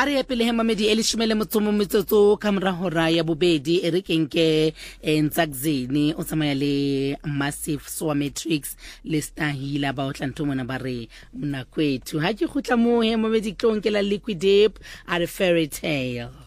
Are pele hemamedi elishmele motsomo metsotso ka mora hora ya bobedi e re kenke Ntsakzini o tsamaya le Massive Soa Matrix le Stahila ba o tlanto mona ba re mna kwethu ha ke khutla mo hemamedi tlonkela Liquid Deep are Fairy Tale.